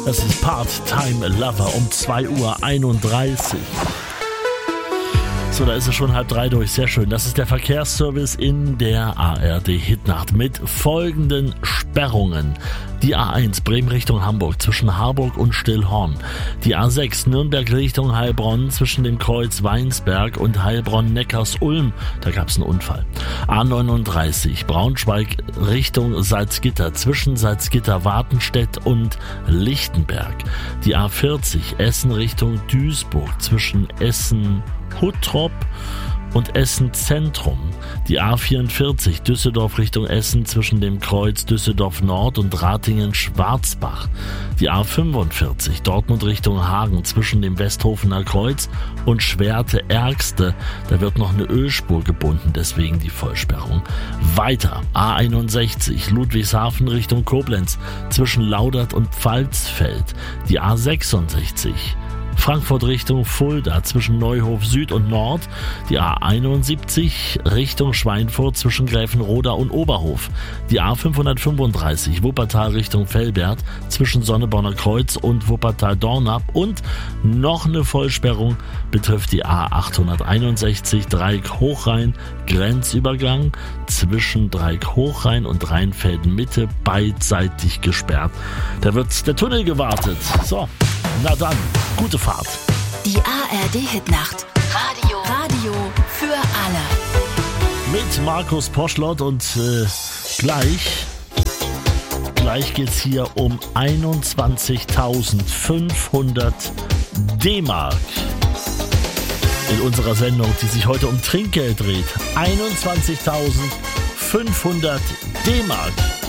Das ist Part-Time Lover um 2:31 Uhr. So, da ist es schon 2:30 durch. Sehr schön. Das ist der Verkehrsservice in der ARD-Hitnacht mit folgenden Sperrungen. Die A1 Bremen Richtung Hamburg zwischen Harburg und Stillhorn. Die A6 Nürnberg Richtung Heilbronn zwischen dem Kreuz Weinsberg und Heilbronn-Neckars-Ulm. Da gab es einen Unfall. A39 Braunschweig Richtung Salzgitter zwischen Salzgitter-Wartenstedt und Lichtenberg. Die A40 Essen Richtung Duisburg zwischen Essen-Huttrop und Essen Zentrum. Die A44 Düsseldorf Richtung Essen zwischen dem Kreuz Düsseldorf Nord und Ratingen Schwarzbach. Die A45 Dortmund Richtung Hagen zwischen dem Westhofener Kreuz und Schwerte Ergste. Da wird noch eine Ölspur gebunden, deswegen die Vollsperrung. Weiter A61 Ludwigshafen Richtung Koblenz zwischen Laudert und Pfalzfeld. Die A66 Frankfurt Richtung Fulda zwischen Neuhof Süd und Nord, die A71 Richtung Schweinfurt zwischen Gräfenroda und Oberhof, die A535 Wuppertal Richtung Velbert zwischen Sonneborner Kreuz und Wuppertal-Dornap und noch eine Vollsperrung betrifft die A861 Dreieck Hochrhein Grenzübergang zwischen Dreieck Hochrhein und Rheinfelden Mitte beidseitig gesperrt. Da wird der Tunnel gewartet. So. Na dann, gute Fahrt. Die ARD-Hitnacht. Radio für alle. Mit Markus Poschlott und gleich geht's hier um 21.500 D-Mark. In unserer Sendung, die sich heute um Trinkgeld dreht. 21.500 D-Mark.